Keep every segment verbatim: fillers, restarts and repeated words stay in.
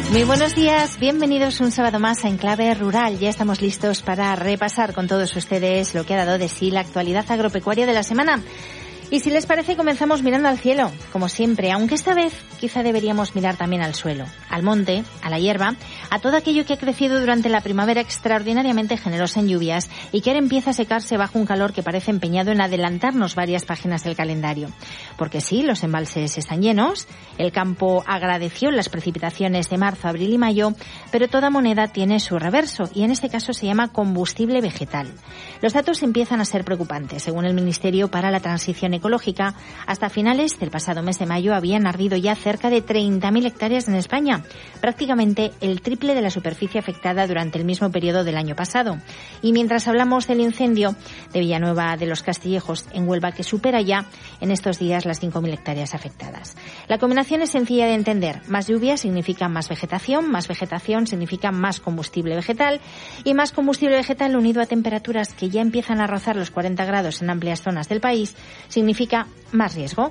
Muy buenos días, bienvenidos un sábado más a Enclave Rural. Ya estamos listos para repasar con todos ustedes lo que ha dado de sí la actualidad agropecuaria de la semana. Y si les parece, comenzamos mirando al cielo, como siempre, aunque esta vez quizá deberíamos mirar también al suelo, al monte, a la hierba, a todo aquello que ha crecido durante la primavera extraordinariamente generosa en lluvias y que ahora empieza a secarse bajo un calor que parece empeñado en adelantarnos varias páginas del calendario. Porque sí, los embalses están llenos, el campo agradeció las precipitaciones de marzo, abril y mayo, pero toda moneda tiene su reverso y en este caso se llama combustible vegetal. Los datos empiezan a ser preocupantes. Según el Ministerio para la Transición Ecológica, hasta finales del pasado mes de mayo habían ardido ya cerca de treinta mil hectáreas en España, prácticamente el triple de la superficie afectada durante el mismo periodo del año pasado. Y mientras hablamos del incendio de Villanueva de los Castillejos en Huelva, que supera ya en estos días las cinco mil hectáreas afectadas. La combinación es sencilla de entender. Más lluvia significa más vegetación, más vegetación significa más combustible vegetal y más combustible vegetal unido a temperaturas que ya empiezan a rozar los cuarenta grados en amplias zonas del país significa más riesgo,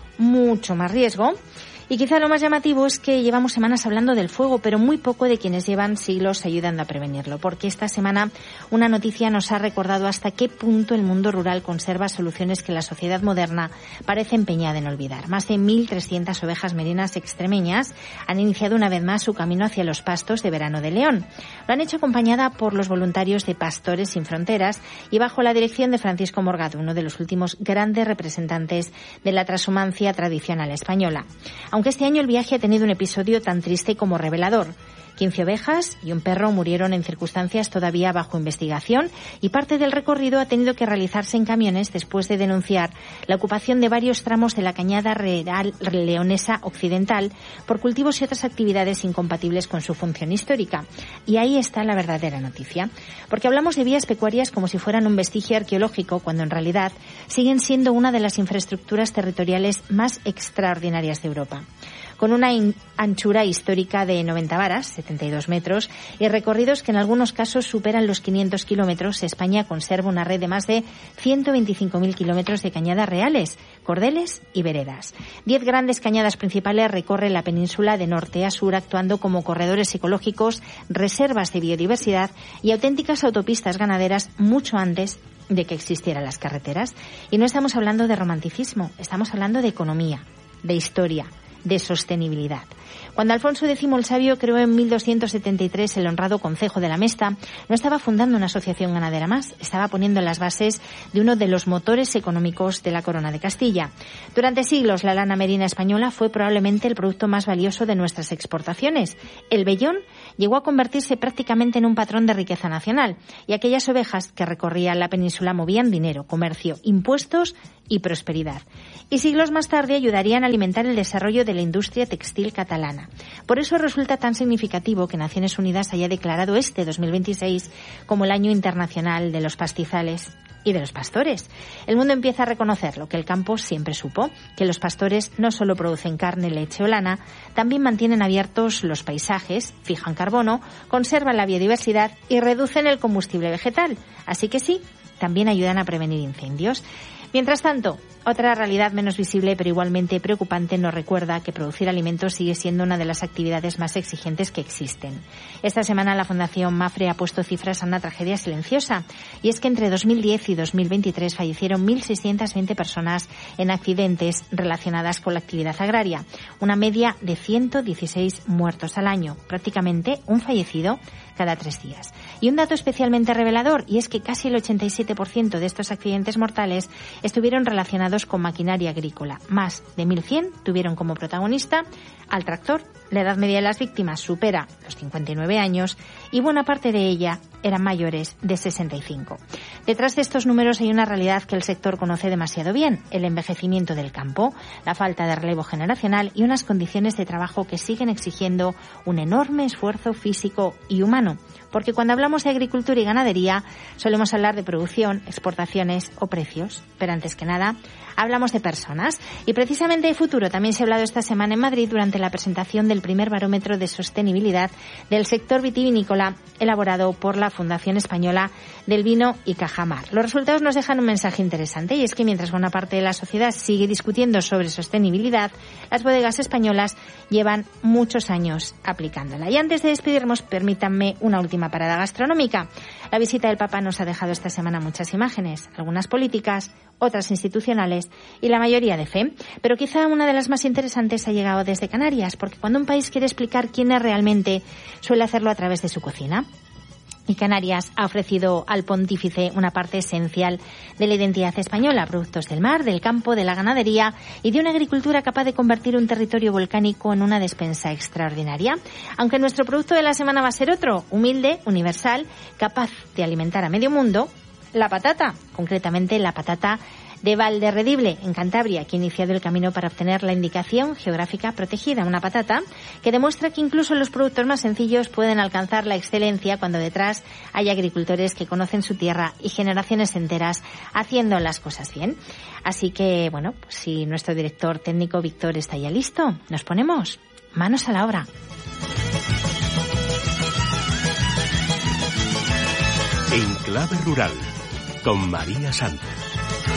mucho más riesgo. Y quizá lo más llamativo es que llevamos semanas hablando del fuego, pero muy poco de quienes llevan siglos ayudando a prevenirlo, porque esta semana una noticia nos ha recordado hasta qué punto el mundo rural conserva soluciones que la sociedad moderna parece empeñada en olvidar. Más de mil trescientas ovejas merinas extremeñas han iniciado una vez más su camino hacia los pastos de verano de León. Lo han hecho acompañada por los voluntarios de Pastores Sin Fronteras y bajo la dirección de Francisco Morgado, uno de los últimos grandes representantes de la transhumancia tradicional española. Aunque este año el viaje ha tenido un episodio tan triste como revelador. quince ovejas y un perro murieron en circunstancias todavía bajo investigación y parte del recorrido ha tenido que realizarse en camiones después de denunciar la ocupación de varios tramos de la Cañada Real Leonesa Occidental por cultivos y otras actividades incompatibles con su función histórica. Y ahí está la verdadera noticia, porque hablamos de vías pecuarias como si fueran un vestigio arqueológico, cuando en realidad siguen siendo una de las infraestructuras territoriales más extraordinarias de Europa. Con una anchura histórica de noventa varas, setenta y dos metros, y recorridos que en algunos casos superan los quinientos kilómetros, España conserva una red de más de ciento veinticinco mil kilómetros de cañadas reales, cordeles y veredas. Diez grandes cañadas principales recorren la península de norte a sur, actuando como corredores ecológicos, reservas de biodiversidad y auténticas autopistas ganaderas mucho antes de que existieran las carreteras. Y no estamos hablando de romanticismo, estamos hablando de economía, de historia, de sostenibilidad. Cuando Alfonso X el Sabio creó en mil doscientos setenta y tres el honrado Concejo de la Mesta, no estaba fundando una asociación ganadera más, estaba poniendo las bases de uno de los motores económicos de la Corona de Castilla. Durante siglos, la lana merina española fue probablemente el producto más valioso de nuestras exportaciones. El vellón llegó a convertirse prácticamente en un patrón de riqueza nacional, y aquellas ovejas que recorrían la península movían dinero, comercio, impuestos y prosperidad. Y siglos más tarde ayudarían a alimentar el desarrollo de la industria textil catalana. Por eso resulta tan significativo que Naciones Unidas haya declarado este dos mil veintiséis como el Año Internacional de los Pastizales y de los pastores. El mundo empieza a reconocer lo que el campo siempre supo, que los pastores no solo producen carne, leche o lana, también mantienen abiertos los paisajes, fijan carbono, conservan la biodiversidad y reducen el combustible vegetal. Así que sí, también ayudan a prevenir incendios. Mientras tanto, otra realidad menos visible pero igualmente preocupante nos recuerda que producir alimentos sigue siendo una de las actividades más exigentes que existen. Esta semana la Fundación Mafre ha puesto cifras a una tragedia silenciosa, y es que entre dos mil diez y dos mil veintitrés fallecieron mil seiscientas veinte personas en accidentes relacionadas con la actividad agraria, una media de ciento dieciséis muertos al año, prácticamente un fallecido cada tres días. Y un dato especialmente revelador, y es que casi el ochenta y siete por ciento de estos accidentes mortales estuvieron relacionados con maquinaria agrícola. Más de mil cien tuvieron como protagonista al tractor. La edad media de las víctimas supera los cincuenta y nueve años y buena parte de ella eran mayores de sesenta y cinco. Detrás de estos números hay una realidad que el sector conoce demasiado bien: el envejecimiento del campo, la falta de relevo generacional y unas condiciones de trabajo que siguen exigiendo un enorme esfuerzo físico y humano. Porque cuando hablamos de agricultura y ganadería solemos hablar de producción, exportaciones o precios, pero antes que nada hablamos de personas. Y precisamente de futuro también se ha hablado esta semana en Madrid durante la presentación del el primer barómetro de sostenibilidad del sector vitivinícola elaborado por la Fundación Española del Vino y Cajamar. Los resultados nos dejan un mensaje interesante, y es que mientras buena parte de la sociedad sigue discutiendo sobre sostenibilidad, las bodegas españolas llevan muchos años aplicándola. Y antes de despedirnos, permítanme una última parada gastronómica. La visita del Papa nos ha dejado esta semana muchas imágenes, algunas políticas, otras institucionales y la mayoría de fe. Pero quizá una de las más interesantes ha llegado desde Canarias, porque cuando un país quiere explicar quién es realmente, suele hacerlo a través de su cocina. Y Canarias ha ofrecido al pontífice una parte esencial de la identidad española, productos del mar, del campo, de la ganadería y de una agricultura capaz de convertir un territorio volcánico en una despensa extraordinaria. Aunque nuestro producto de la semana va a ser otro, humilde, universal, capaz de alimentar a medio mundo, la patata, concretamente la patata de Valderredible, en Cantabria, que ha iniciado el camino para obtener la indicación geográfica protegida, una patata que demuestra que incluso los productos más sencillos pueden alcanzar la excelencia cuando detrás hay agricultores que conocen su tierra y generaciones enteras haciendo las cosas bien. Así que, bueno, pues si nuestro director técnico Víctor está ya listo, nos ponemos manos a la obra. En Clave Rural, con María Sánchez.